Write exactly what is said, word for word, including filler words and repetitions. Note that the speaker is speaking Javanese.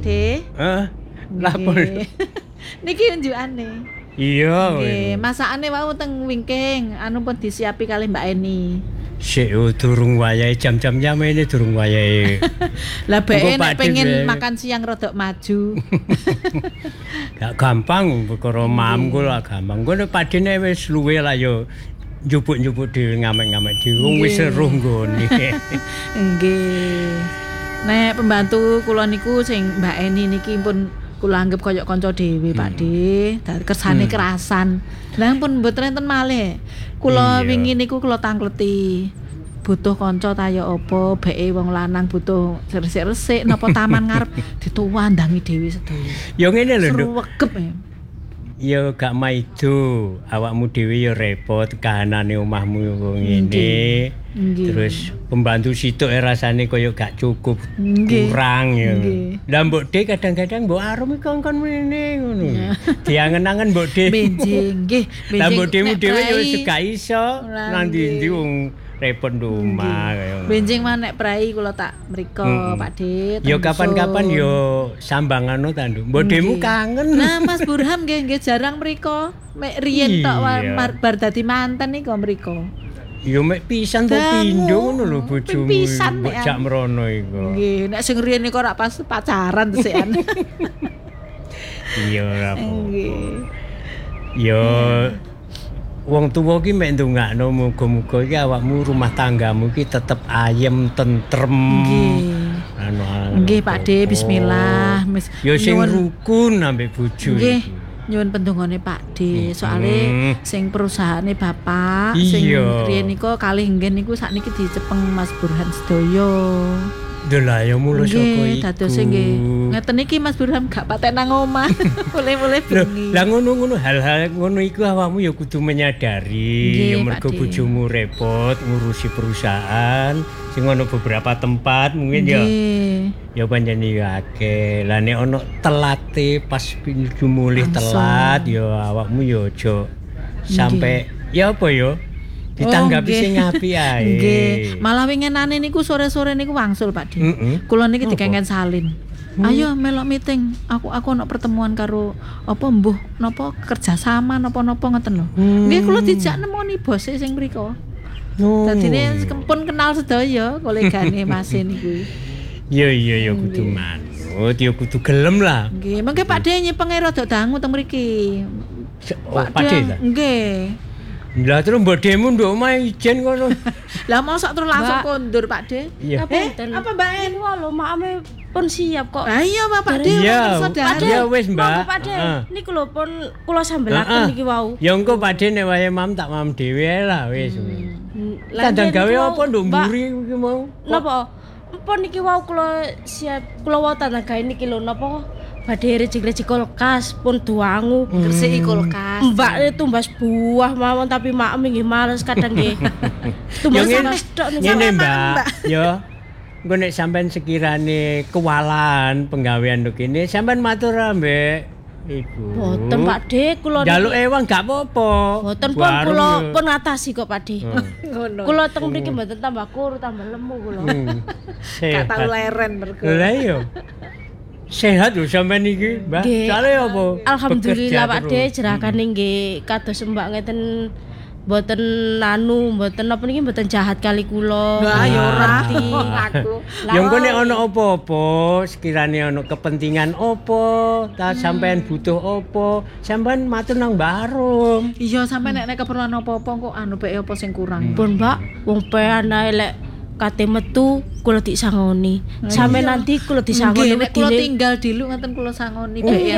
De. Heeh. Lapor. Niki unjukane. Iya. Nggih, masakane wau teng wingking, anu pun disiapi kalih Mbak Eni. Sik durung wayahe jam-jam nyamene durung wayahe. Lah beke nek pengen makan siang rodok maju. Gak gampang perkara mamku lah gampang. Ngono padene wis luwe lah yo njupuk-njupuk dhewe ngamek-ngamek dhewe wong wis seruh nggone. Nggih. Nek pembantu kula niku sing Mbak Eni niki pun kula anggap kaya kanca dhewe hmm. Pak De. Dadi kersane hmm. kerasan. Lah pun mboten enten malih. Kula wingi niku kula tangkleti. Butuh kanca ta ya apa, beke wong lanang butuh resik-resik napa taman ngarep dituwandangi dhewe sedaya. Ya ngene lho, Nduk. Ruwegep ya. Ya gak maido, awakmu dhewe ya repot kahanane omahmu ngene. Terus pembantu situk rasane kaya gak cukup, Nggih. kurang ya. Lah Mbok De kadang-kadang Mbok Arum iki kongkon ngene ngono. Diangen-angen Mbok De. Benjing, nggih. Lah Mbok Demu dhewe ya wis gak iso nang ndi-ndi wong repot rumah kaya. Benjing mah nek prai kula tak mriko hmm. Pak De. Ya kapan-kapan yo sambangan ta Nduk. Mbok Demu kangen. Nah Mas Burham nggih nggih jarang mriko. Mek riyen tok bar dadi manten niku mriko. Ya mek pisan to pindho ngono lho bojomu. Mbok jak mrono iku. Nggih, nek sing riyen niku ora pas pacaran tesikan. Iya ora apa. Nggih. Ya wong tuwa ki mek ndongakno muga-muga iki awakmu rumah tanggamu ki tetep ayem tentrem. Nggih. Anu. Nggih Pak De, bismillah. Ya sing rukun ambek bojo. Nggih. Nyuwun pendongane Pak De, soalé hmm. sing perusahaane Bapak sing riyen niku kalih nggen niku sakniki dicepeng Mas Burhan sedaya. Delah ya mulo saka iku. Nggih, dados nggih. Ngeten iki Mas Burhan gak patek nang omah. Mulai-mulai bengi. Lah ngono-ngono hal-hal ngono iku awakmu ya kudu menyadari ya mergo bojomu repot ngurusi perusahaan sing ono beberapa tempat mungkin ya. Ya pancen ya akeh. Lah nek ono telate pas pinuju mulih telat ya awakmu ya aja sampai ya apa ya ditanggapi oh, sing apik ae. Nggih. Malah winginane niku sore-sore niku wangsul Pak De. Mm -hmm. Kula niki dikengen salin. Hmm. Ayo melok meeting. Aku aku ono pertemuan karo apa mbuh napa kerjasama napa-napa ngoten lho. Hmm. Nggih kula dijak nemoni bose sing mriko. Oh. Dadine pun kenal sedaya kolegane Mas niku. Iya iya ya kudu manut, ya kudu gelem lah. Nggih, mengke Pak De nyepenge rada dangu teng mriki. Oh, Pak De ta? Nggih. Lah terus Mbok Demu nduk omah ijen kono. Lah mosok terus langsung kondur Pak De. Iya. Eh, apa Mbak En? Lho makame pun siap kok. Lah iya Pak De. Iya, ya wis Mbak. Pak De, niku lho pun kula sambelaken niki wau. Ya engko Pak De nek wae mam tak mam dhewe lah wis. Kadang gawe apa nduk mburi iki mau. Napa? Pun niki wau kula siap kula wau tenaga niki lho napa badhe rejik-rejik kulkas pun duangu gresiki kulkas. Mbak tumbas buah mawon tapi mak nggih males kadang nggih. Tumbas tok ngene Mbak. Yo. Engko nek sampean sekirane kewalahan penggawean nduk kene sampean matur ambek iku. Boten Pak De, kula njaluk ewang gak apa-apa. Boten pun kula pun ngatasi kok Pak De. Ngono. Kula teng mriki mboten tambah kuru tambah lemu kula. Gak tau leren mergo. Lah iya. Sehat lho sampean iki, Mbak. Sale apa? Alhamdulillah Pak De, jerakane nggih kados Mbak ngeten mboten anu, mboten napa niki mboten jahat kali kula. Lah ya ora aku. Ya engko nek ana apa-apa, sekirane ana kepentingan apa, ta sampean butuh apa, sampean matur nang Mbak Arum. Iya, sampean nek nek keperluan apa-apa kok anu beke apa sing kurang. Pun Mbak, wong pean ae lek kate metu kula disangoni. Sampe nanti kula disangoni nek kula tinggal dilu ngoten kula sangoni beke.